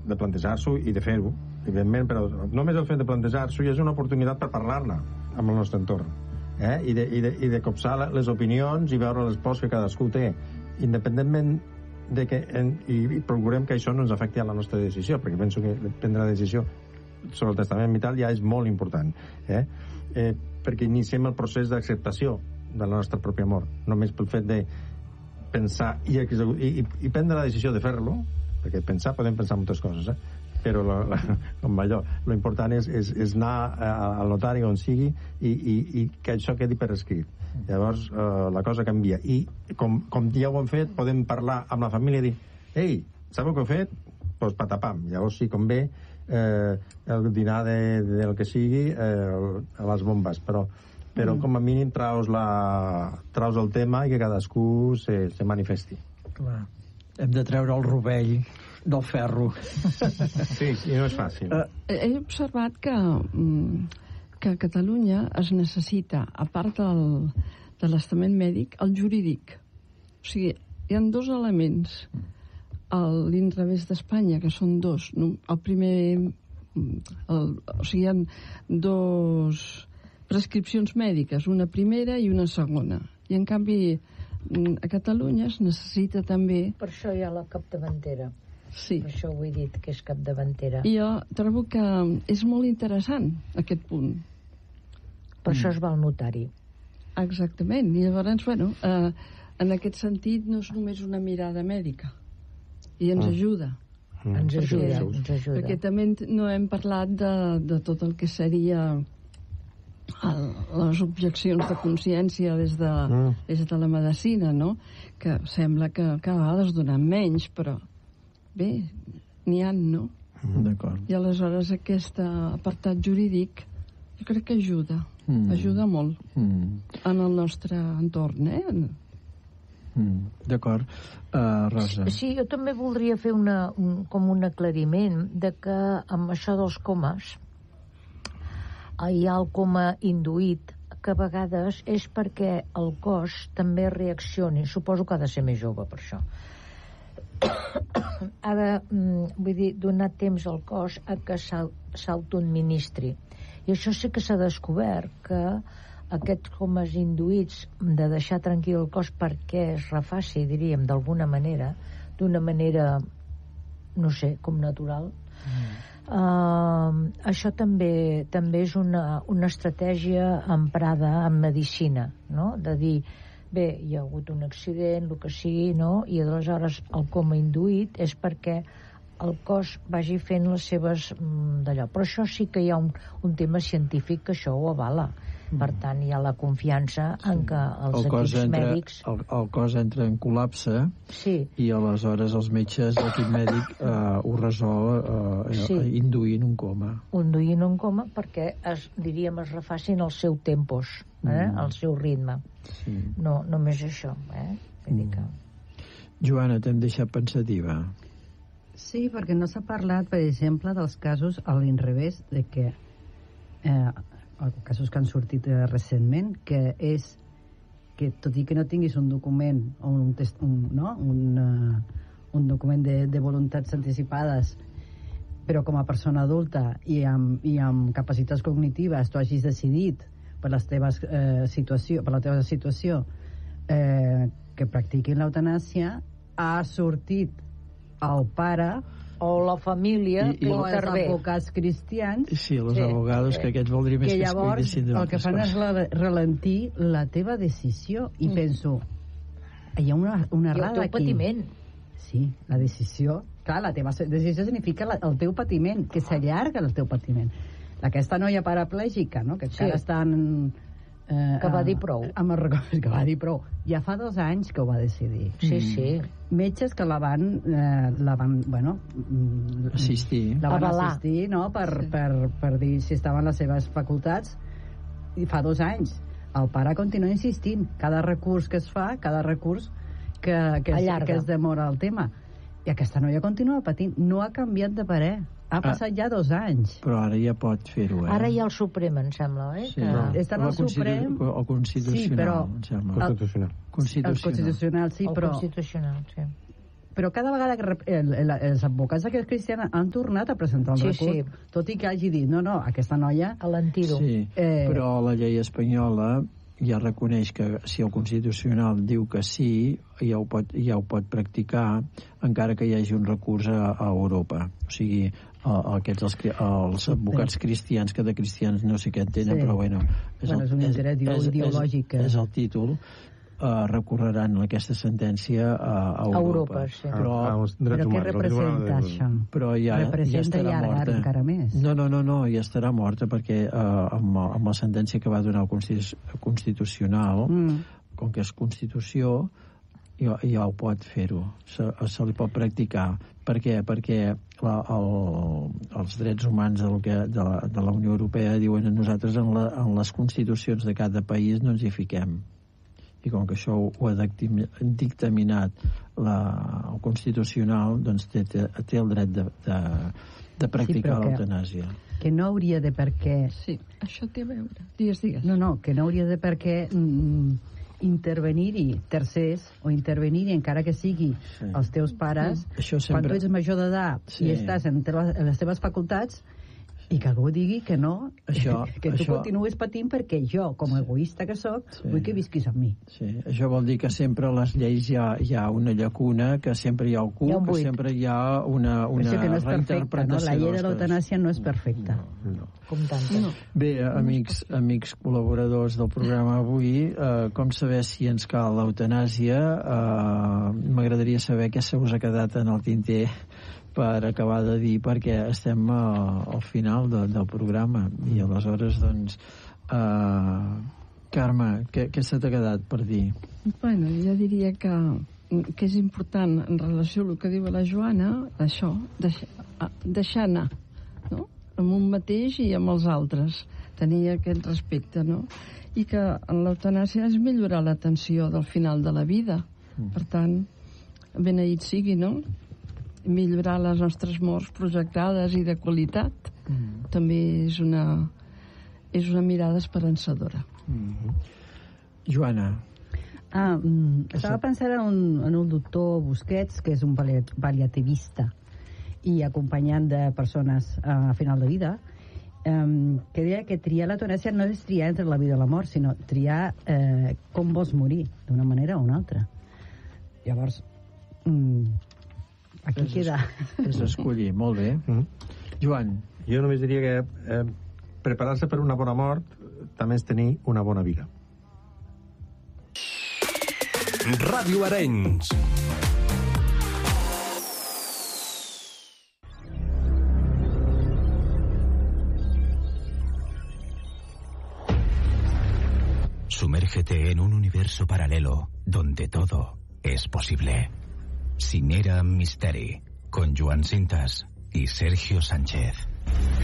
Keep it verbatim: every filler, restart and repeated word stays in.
de plantejar-s'ho i de fer-ho, evidentment, però només el fet de plantejar-s'ho ja és una oportunitat per parlar-ne amb el nostre entorn, eh? I, de, i, de, i de copsar les opinions i veure les pors que cadascú té, independentment de que en, i, i procurem que això no ens afecti a la nostra decisió, perquè penso que prendre la decisió sobre el testament vital ja és molt important, eh? Eh, perquè iniciem el procés d'acceptació de la nostra pròpia mort, només pel fet de pensar i, i, i prendre la decisió de fer-lo, perquè pensar, podem pensar moltes coses, eh? Però la, la, com allò, lo important és, és, és anar al notari on sigui i, i, i que això quedi per escrit. Llavors eh, la cosa canvia i com, com ja ho hem fet, podem parlar amb la família i dir, ei, sabeu què heu fet? Doncs pues patapam, llavors sí, com ve eh, el dinar de, de, del que sigui eh, a les bombes, però però mm. com a mínim traus, la, traus el tema i que cadascú se, se manifesti. Clar. Hem de treure el rovell del ferro. Sí, i no és fàcil. Uh, He observat que, que a Catalunya es necessita, a part del, de l'estament mèdic, el jurídic. O sigui, hi ha dos elements a l'inrevés d'Espanya, que són dos. No? El primer... El, o sigui, hi ha dos prescripcions mèdiques, una primera i una segona. I, en canvi, a Catalunya es necessita també... Per això hi ha la capdavantera. Sí. Per això ho he dit, que és capdavantera. I jo trobo que és molt interessant, aquest punt. Per mm. això es va al notari. Exactament. I llavors, bueno, eh, en aquest sentit no és només una mirada mèdica. I ens ah. ajuda. Mm. Ens ajuda, perquè, ens ajuda. Perquè també no hem parlat de, de tot el que seria... El, les objeccions de consciència des de, mm. des de la medicina, no? Que sembla que cada vegada es donen menys, però bé, n'hi ha, no? Mm. D'acord. I aleshores aquest apartat jurídic jo crec que ajuda, mm. ajuda molt mm. en el nostre entorn, eh? Mm. D'acord. Uh, Rosa. Sí, jo també voldria fer una, un, com un aclariment de que amb això dels comes hi ha el coma induït, que a vegades és perquè el cos també reaccioni. Suposo que ha de ser més jove per això. Ha de, vull dir, donar temps al cos a que s'autoadministri. I això sí que s'ha descobert, que aquests comes induïts de deixar tranquil el cos perquè es refaci, diríem, d'alguna manera, d'una manera, no sé, com natural, mm. Uh, això també també és una, una estratègia emprada en medicina, no? De dir, bé, hi ha hagut un accident, el que sigui, no? I aleshores el coma induït és perquè el cos vagi fent les seves d'allò. Però això sí que hi ha un, un tema científic que això ho avala. Per tant, hi ha la confiança en que els el equips entra, mèdics... El, el cos entra en col·lapse sí. i aleshores els metges, l'equip mèdic, eh, ho resol eh, sí. induint un coma. Induint un coma perquè, es, diríem, es refacin els seus tempos, eh? Mm. El seu ritme. Sí. No, només això. Eh? Mm. Que... Joana, t'hem deixat pensativa. Sí, perquè no s'ha parlat, per exemple, dels casos a l'inrevés, de que... Eh, casos que han sortit eh, recentment, que és que tot i que no tinguis un document o un, test, un, no? un, uh, un document de, de voluntats anticipades, però com a persona adulta i amb, i amb capacitats cognitives tu hagis decidit per, les teves, eh, situació, per la teva situació eh, que practiquin l'eutanàsia, ha sortit el pare o la família I, i o els advocats cristians sí, els sí, abogados sí. que aquests voldria més que, que es cuidessin el que fan coses. És ralentir la teva decisió i mm. penso hi ha una, una errada aquí. I el teu patiment. Sí, la decisió clar, la teva decisió significa la, el teu patiment, que s'allarga el teu patiment. Aquesta noia paraplègica, no? Que encara sí. estan Eh, que va dir prou. Amb el record, que va dir prou. Ja fa dos anys que ho va decidir. Sí, sí. Metges que la van, eh, la van bueno, assistir. La van Avalar. assistir, no? Per, sí. per, per dir si estaven les seves facultats. I fa dos anys. El pare continua insistint. Cada recurs que es fa, cada recurs que, que, es, que es demora el tema. I aquesta noia continua patint. No ha canviat de parer. Ha passat ah, ja dos anys. Però ara ja pot fer-ho, eh? Ara hi ha el Suprem, em sembla, eh? Sí, que... no. Està en el Suprem... O Constitucional, sí, però... em sembla. Constitucional. Constitucional. El Constitucional, sí, el però... Constitucional, sí. però cada vegada que rep- el, el, els advocats d'aquests cristians han tornat a presentar un Sí, recurs, sí. tot i que hagi dit, no, no, aquesta noia... A l'antídot. Sí, Eh, però la llei espanyola ja reconeix que si el Constitucional diu que sí, ja ho pot, ja ho pot practicar, encara que hi hagi un recurs a, a Europa. O sigui, a, a aquests, els, cri- els advocats cristians, que de cristians no sé què en tenen, Sí. però bueno... Bueno, és un interès ideològic que- És, és el títol. Uh, recorreran aquesta sentència a, a Europa. Europa, sí. Però, A- als drets Però què humans, el Tribunal representa de- això? però ja, ja Representa estarà allargar morta. encara més. No, no, no, no, ja estarà morta perquè uh, amb, amb la sentència que va donar el Constitu Constitucional, Mm. com que és Constitució, ja, ja ho pot fer-ho, se, se li pot practicar. Per què? Perquè la, el, els drets humans del que, de, la, de la Unió Europea diuen a nosaltres en, la, en les constitucions de cada país no ens hi fiquem. I com que això ho ha dictaminat la, el Constitucional, doncs té, té, té el dret de, de, de practicar Sí, però que- l'eutanàsia. Que no hauria de per què... Sí, això té a veure. Digues, digues. No, no, que no hauria de per què mm, intervenir-hi tercers o intervenir-hi encara que sigui Sí. els teus pares Això quan sempre- tu ets major d'edat Sí. i estàs en, te en les teves facultats i que algú digui que no, Això- que tu això- continues patint perquè jo, com a egoista que sóc, Sí. vull que visquis amb mi. Sí, això vol dir que sempre a les lleis hi ha, hi ha una llacuna, que sempre hi ha Hi algú, ha un que buit. sempre hi ha una, una Això que no és perfecta, no? reinterpretació La llei de les coses. l'eutanàsia no és perfecta. No. Com tantes. No. Bé, amics, amics col·laboradors del programa avui, eh, com saber si ens cal l'eutanàsia? Eh, M'agradaria saber què se us ha quedat en el tinter per acabar de dir, perquè estem a, al final de, del programa i aleshores, doncs, eh, Carme, què, què se t'ha quedat per dir? Bueno, jo diria que, que és important en relació a el que diu la Joana, això, deixar, deixar anar, no? Amb un mateix i amb els altres, tenir aquest respecte, no? I que en l'eutanàsia és millorar l'atenció del final de la vida. Mm. Per tant, beneït sigui, no? Millorar les nostres morts projectades i de qualitat Mm. també és una, és una mirada esperançadora. Mm. Joana, Ah, mm, estava pensant en un, en un doctor Busquets, que és un pali- paliativista i acompanyant de persones a final de vida, um, que deia que triar l'eutanàsia no és triar entre la vida i la mort, sinó triar eh, com vols morir, d'una manera o una altra. Llavors, mm, aquí és, queda... és escollir, molt bé. Mm. Joan, Jo només diria que eh, preparar-se per una bona mort també és tenir una bona vida. Ràdio Arenys. Sumérgete en un universo paralelo donde todo es posible. Cinera Misteri, con Joan Cintas y Sergio Sánchez.